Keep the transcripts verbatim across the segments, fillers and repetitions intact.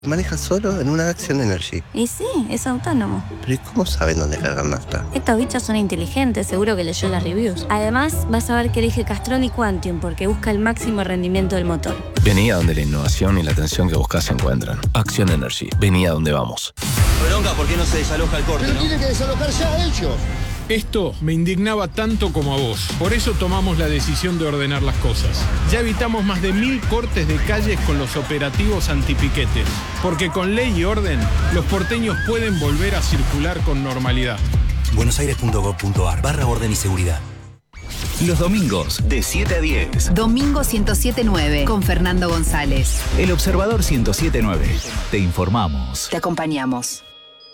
Maneja solo en una Action Energy. Y sí, es autónomo. ¿Pero y cómo saben dónde cargar nafta? Estos bichos son inteligentes, seguro que leyó las reviews. Además, vas a ver que elige Castrol y Quantium porque busca el máximo rendimiento del motor. Vení a donde la innovación y la atención que buscas se encuentran. Action Energy. Vení a donde vamos. Bronca, ¿por qué no se desaloja el corte, Pero no? tiene que desalojar ya ellos. Esto me indignaba tanto como a vos. Por eso tomamos la decisión de ordenar las cosas. Ya evitamos más de mil cortes de calles con los operativos antipiquetes. Porque con ley y orden, los porteños pueden volver a circular con normalidad. buenosaires.gov.ar barra orden y seguridad. Los domingos, de siete a diez. Domingo ciento siete punto nueve, con Fernando González. El Observador ciento siete punto nueve. Te informamos. Te acompañamos.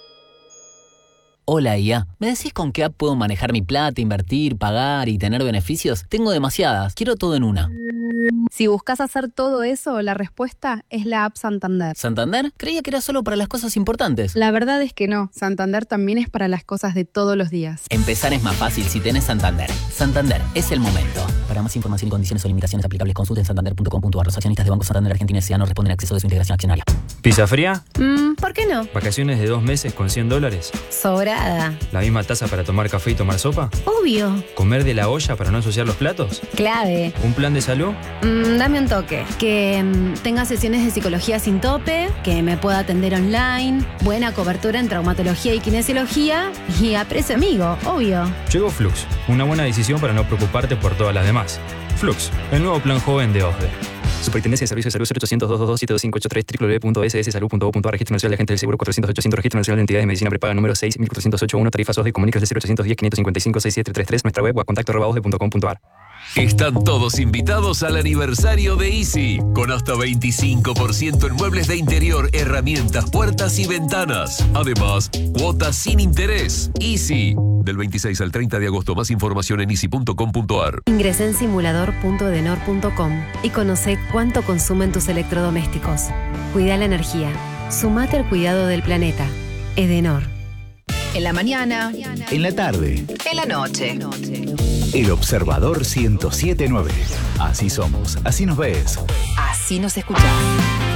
Hola I A, ¿me decís con qué app puedo manejar mi plata, invertir, pagar y tener beneficios? Tengo demasiadas, quiero todo en una. Si buscas hacer todo eso, la respuesta es la app Santander. ¿Santander? Creía que era solo para las cosas importantes. La verdad es que no, Santander también es para las cosas de todos los días. Empezar es más fácil si tenés Santander. Santander, es el momento. Para más información y condiciones o limitaciones aplicables, consulten santander punto com punto a r. Los accionistas de Banco Santander Argentina S A no responden a acceso de su integración accionaria. ¿Pizza fría? Mm, ¿por qué no? ¿Vacaciones de dos meses con cien dólares? Sobrada. ¿La misma taza para tomar café y tomar sopa? Obvio. ¿Comer de la olla para no ensuciar los platos? Clave. ¿Un plan de salud? Mm, dame un toque. Que mm, tenga sesiones de psicología sin tope, que me pueda atender online, buena cobertura en traumatología y kinesiología y a precio amigo, obvio. Llegó Flux, una buena decisión para no preocuparte por todas las demás. Flux, el nuevo plan joven de O S D E. Superintendencia de Servicios de Salud cero ochocientos, doscientos veintidós, siete dos cinco ocho tres, doble u doble u doble u punto s s salud punto gov punto a r. Registro Nacional de Agentes del Seguro cuatrocientos ochocientos. Registro Nacional de Entidades de Medicina Prepaga número seis mil cuatrocientos ochenta y uno. Tarifas O S D E. Comuníquese de cero ochocientos diez, quinientos cincuenta y cinco, sesenta y siete treinta y tres. Nuestra web o a contacto arroba osde punto com punto a r. Están todos invitados al aniversario de Easy, con hasta veinticinco por ciento en muebles de interior, herramientas, puertas y ventanas. Además, cuotas sin interés. Easy, del veintiséis al treinta de agosto. Más información en easy punto com punto a r. Ingresá en simulador punto edenor punto com y conoce cuánto consumen tus electrodomésticos. Cuida la energía. Sumate al cuidado del planeta. Edenor. En la mañana. En la tarde. En la noche. El Observador ciento siete punto nueve. Así somos, así nos ves. Así nos escuchás.